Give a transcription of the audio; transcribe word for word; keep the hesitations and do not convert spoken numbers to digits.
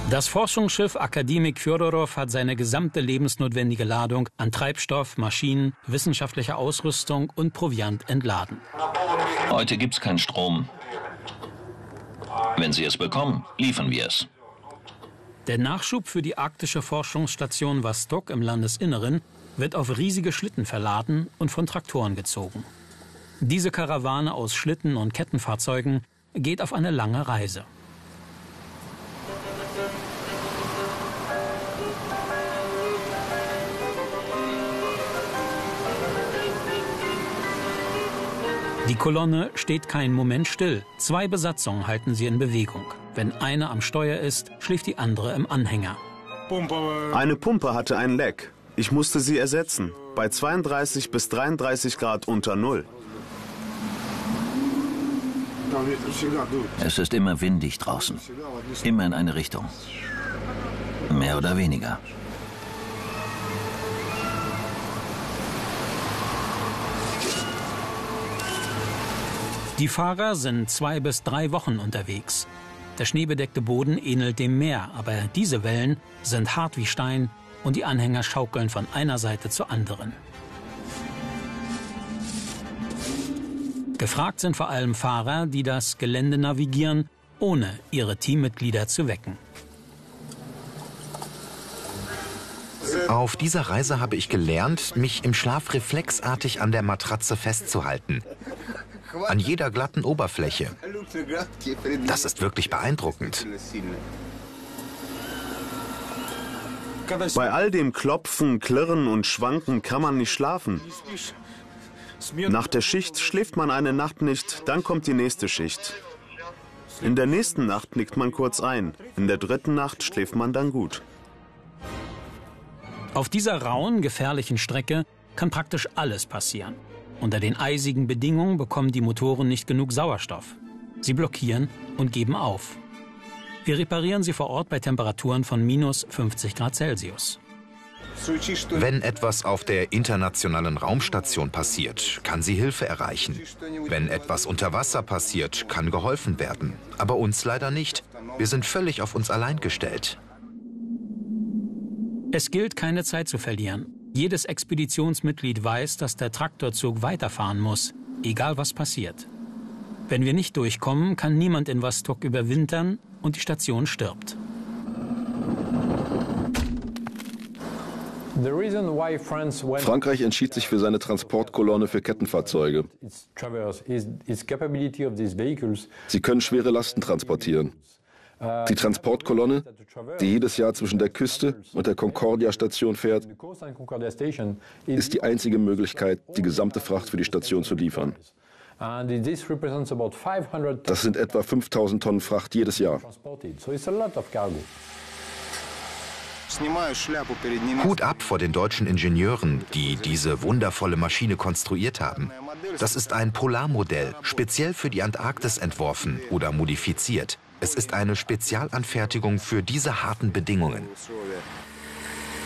Das Forschungsschiff Akademik Fjodorow hat seine gesamte lebensnotwendige Ladung an Treibstoff, Maschinen, wissenschaftlicher Ausrüstung und Proviant entladen. Heute gibt's keinen Strom. Wenn Sie es bekommen, liefern wir es. Der Nachschub für die arktische Forschungsstation Vostok im Landesinneren wird auf riesige Schlitten verladen und von Traktoren gezogen. Diese Karawane aus Schlitten und Kettenfahrzeugen geht auf eine lange Reise. Die Kolonne steht keinen Moment still. Zwei Besatzungen halten sie in Bewegung. Wenn eine am Steuer ist, schläft die andere im Anhänger. Eine Pumpe hatte ein Leck. Ich musste sie ersetzen. Bei zweiunddreißig bis dreiunddreißig Grad unter Null. Es ist immer windig draußen. Immer in eine Richtung. Mehr oder weniger. Die Fahrer sind zwei bis drei Wochen unterwegs. Der schneebedeckte Boden ähnelt dem Meer, aber diese Wellen sind hart wie Stein und die Anhänger schaukeln von einer Seite zur anderen. Gefragt sind vor allem Fahrer, die das Gelände navigieren, ohne ihre Teammitglieder zu wecken. Auf dieser Reise habe ich gelernt, mich im Schlaf reflexartig an der Matratze festzuhalten. An jeder glatten Oberfläche. Das ist wirklich beeindruckend. Bei all dem Klopfen, Klirren und Schwanken kann man nicht schlafen. Nach der Schicht schläft man eine Nacht nicht, dann kommt die nächste Schicht. In der nächsten Nacht nickt man kurz ein. In der dritten Nacht schläft man dann gut. Auf dieser rauen, gefährlichen Strecke kann praktisch alles passieren. Unter den eisigen Bedingungen bekommen die Motoren nicht genug Sauerstoff. Sie blockieren und geben auf. Wir reparieren sie vor Ort bei Temperaturen von minus fünfzig Grad Celsius. Wenn etwas auf der internationalen Raumstation passiert, kann sie Hilfe erreichen. Wenn etwas unter Wasser passiert, kann geholfen werden. Aber uns leider nicht. Wir sind völlig auf uns allein gestellt. Es gilt, keine Zeit zu verlieren. Jedes Expeditionsmitglied weiß, dass der Traktorzug weiterfahren muss, egal was passiert. Wenn wir nicht durchkommen, kann niemand in Vostok überwintern und die Station stirbt. Frankreich entschied sich für seine Transportkolonne für Kettenfahrzeuge. Sie können schwere Lasten transportieren. Die Transportkolonne, die jedes Jahr zwischen der Küste und der Concordia-Station fährt, ist die einzige Möglichkeit, die gesamte Fracht für die Station zu liefern. Das sind etwa fünftausend Tonnen Fracht jedes Jahr. Hut ab vor den deutschen Ingenieuren, die diese wundervolle Maschine konstruiert haben. Das ist ein Polarmodell, speziell für die Antarktis entworfen oder modifiziert. Es ist eine Spezialanfertigung für diese harten Bedingungen.